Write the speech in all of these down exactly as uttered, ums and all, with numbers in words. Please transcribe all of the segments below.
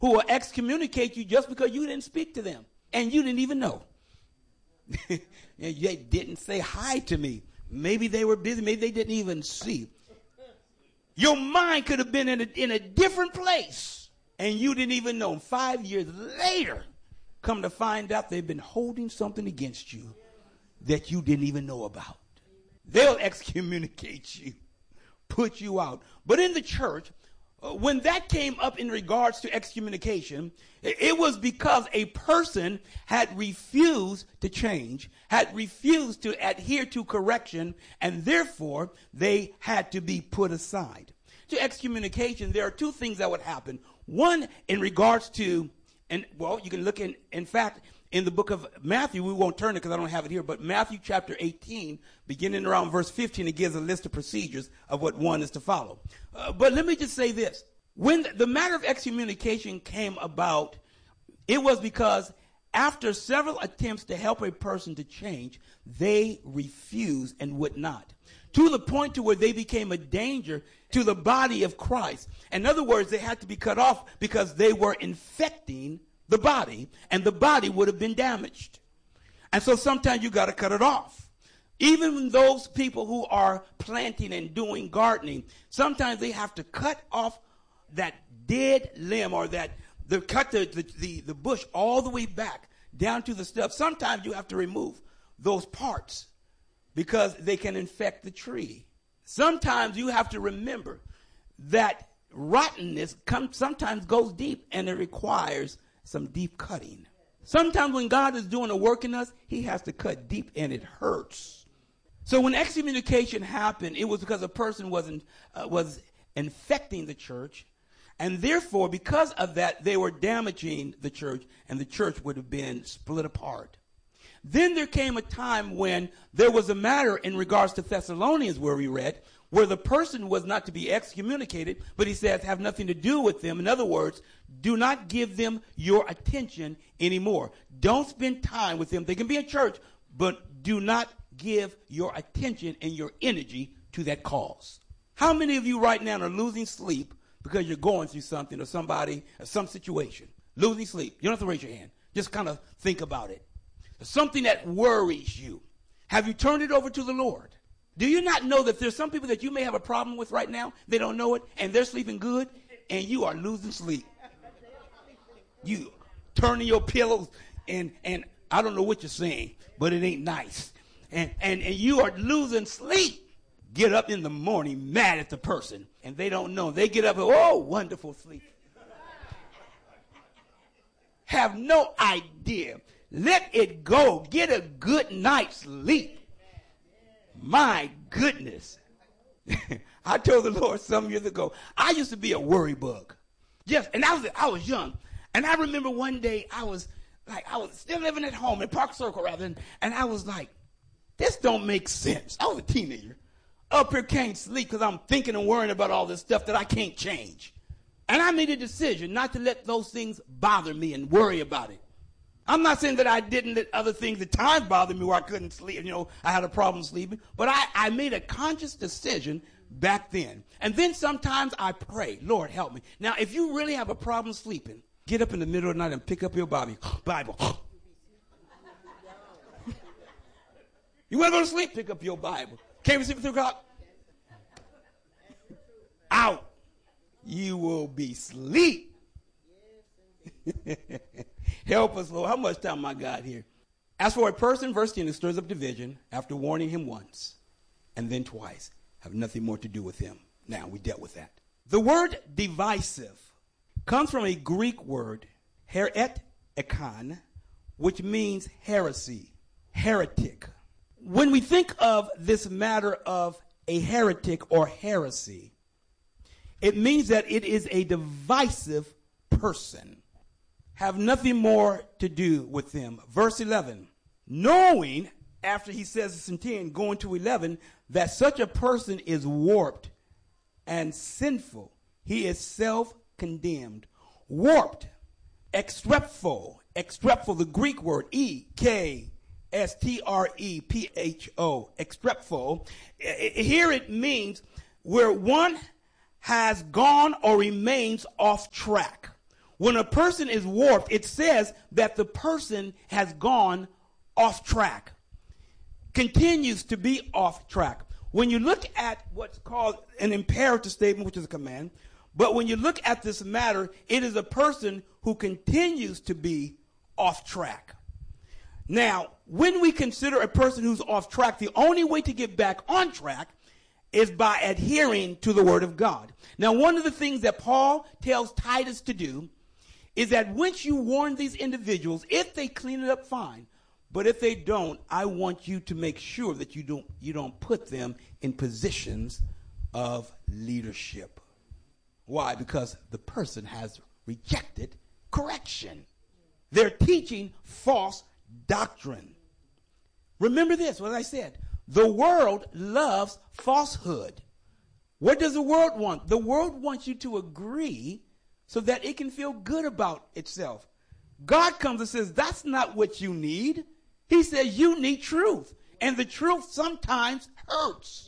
who will excommunicate you just because you didn't speak to them and you didn't even know. They didn't say hi to me. Maybe they were busy. Maybe they didn't even see. Your mind could have been in a, in a different place and you didn't even know. Five years later, come to find out they've been holding something against you that you didn't even know about. They'll excommunicate you, put you out. But in the church, uh, when that came up in regards to excommunication, it, it was because a person had refused to change, had refused to adhere to correction, and therefore they had to be put aside. To excommunication, there are two things that would happen. One, in regards to, and well, you can look in, in fact, in the book of Matthew, we won't turn it because I don't have it here, but Matthew chapter eighteen, beginning around verse fifteen, it gives a list of procedures of what one is to follow. Uh, but let me just say this. When the matter of excommunication came about, it was because after several attempts to help a person to change, they refused and would not. To the point to where they became a danger to the body of Christ. In other words, they had to be cut off because they were infecting the body, and the body would have been damaged. And so sometimes you got to cut it off. Even those people who are planting and doing gardening, sometimes they have to cut off that dead limb or that the cut the, the, the, the bush all the way back down to the stuff. Sometimes you have to remove those parts because they can infect the tree. Sometimes you have to remember that rottenness comes, sometimes goes deep, and it requires some deep cutting. Sometimes when God is doing a work in us, he has to cut deep, and it hurts. So when excommunication happened, it was because a person wasn't uh, was infecting the church, and therefore, because of that, they were damaging the church, and the church would have been split apart. Then there came a time when there was a matter in regards to Thessalonians where we read, where the person was not to be excommunicated, but he says have nothing to do with them. In other words, do not give them your attention anymore. Don't spend time with them. They can be in church, but do not give your attention and your energy to that cause. How many of you right now are losing sleep because you're going through something or somebody or some situation? Losing sleep. You don't have to raise your hand. Just kind of think about it. Something that worries you. Have you turned it over to the Lord? Do you not know that there's some people that you may have a problem with right now? They don't know it, and they're sleeping good, and you are losing sleep. You turning your pillows, and and I don't know what you're saying, but it ain't nice. And, and, and you are losing sleep. Get up in the morning mad at the person, and they don't know. They get up and, oh, wonderful sleep. Have no idea. Let it go. Get a good night's sleep. My goodness. I told the Lord some years ago, I used to be a worry bug. Yes, and I was I was young. And I remember one day I was like, I was still living at home in Park Circle rather, and, and I was like, this don't make sense. I was a teenager. Up here can't sleep because I'm thinking and worrying about all this stuff that I can't change. And I made a decision not to let those things bother me and worry about it. I'm not saying that I didn't let other things at times bother me where I couldn't sleep. You know, I had a problem sleeping. But I, I made a conscious decision back then. And then sometimes I pray, Lord, help me. Now, if you really have a problem sleeping, get up in the middle of the night and pick up your Bible. Bible. You want to go to sleep? Pick up your Bible. Can't sleep at three o'clock? Out. You will be asleep. Help us, Lord. How much time I got here? As for a person, verse ten, who stirs up division after warning him once and then twice, have nothing more to do with him. Now, we dealt with that. The word divisive comes from a Greek word, heret ekon, which means heresy, heretic. When we think of this matter of a heretic or heresy, it means that it is a divisive person. Have nothing more to do with them. Verse eleven, knowing, after he says this in ten, going to eleven, that such a person is warped and sinful. He is self-condemned. Warped, extrepho, extrepho, the Greek word, E K S T R E P H O, extrepho. Here it means where one has gone or remains off track, When a person is warped, it says that the person has gone off track, continues to be off track. When you look at what's called an imperative statement, which is a command, but when you look at this matter, it is a person who continues to be off track. Now, when we consider a person who's off track, the only way to get back on track is by adhering to the word of God. Now, one of the things that Paul tells Titus to do is that once you warn these individuals, if they clean it up, fine. But if they don't, I want you to make sure that you don't, you don't put them in positions of leadership. Why? Because the person has rejected correction. They're teaching false doctrine. Remember this, what I said. The world loves falsehood. What does the world want? The world wants you to agree so that it can feel good about itself. God comes and says, that's not what you need. He says you need truth. And the truth sometimes hurts.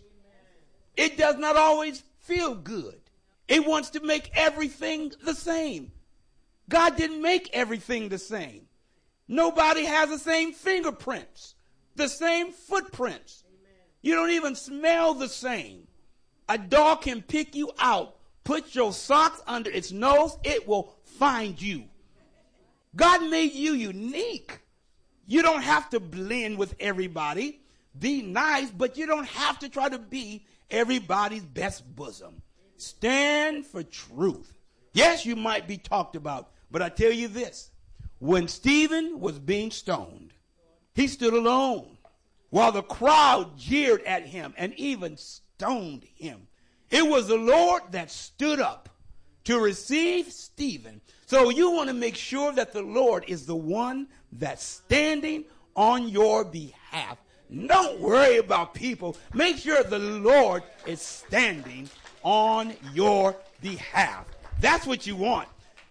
It does not always feel good. It wants to make everything the same. God didn't make everything the same. Nobody has the same fingerprints, the same footprints. You don't even smell the same. A dog can pick you out. Put your socks under its nose, it will find you. God made you unique. You don't have to blend with everybody. Be nice, but you don't have to try to be everybody's best bosom. Stand for truth. Yes, you might be talked about, but I tell you this. When Stephen was being stoned, he stood alone while the crowd jeered at him and even stoned him. It was the Lord that stood up to receive Stephen. So you want to make sure that the Lord is the one that's standing on your behalf. Don't worry about people. Make sure the Lord is standing on your behalf. That's what you want.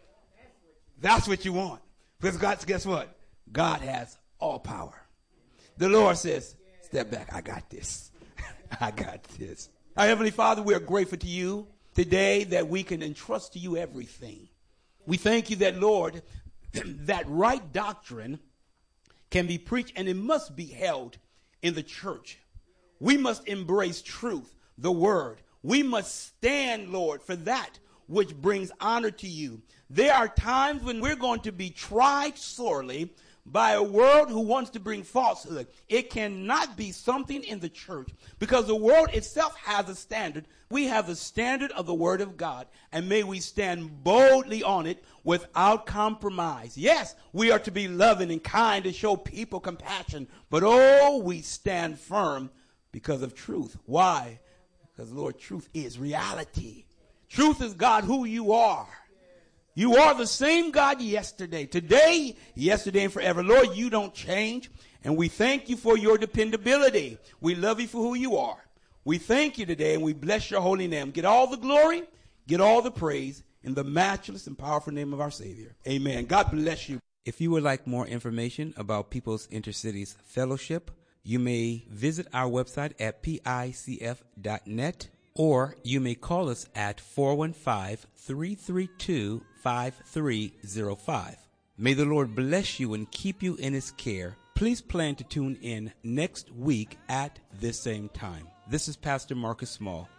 That's what you want. Because God, guess what? God has all power. The Lord says, step back. I got this. I got this. Our Heavenly Father, we are grateful to you today that we can entrust to you everything. We thank you that, Lord, that right doctrine can be preached and it must be held in the church. We must embrace truth, the word. We must stand, Lord, for that which brings honor to you. There are times when we're going to be tried sorely by a world who wants to bring falsehood. It cannot be something in the church because the world itself has a standard. We have the standard of the word of God, and may we stand boldly on it without compromise. Yes, we are to be loving and kind to show people compassion, but oh, we stand firm because of truth. Why? Because, Lord, truth is reality. Truth is, God, who you are. You are the same God yesterday, today, yesterday, and forever. Lord, you don't change, and we thank you for your dependability. We love you for who you are. We thank you today, and we bless your holy name. Get all the glory, get all the praise in the matchless and powerful name of our Savior. Amen. God bless you. If you would like more information about People's Intercities Fellowship, you may visit our website at P I C F dot net. Or you may call us at four one five, three three two, five three zero five. May the Lord bless you and keep you in his care. Please plan to tune in next week at this same time. This is Pastor Marcus Small.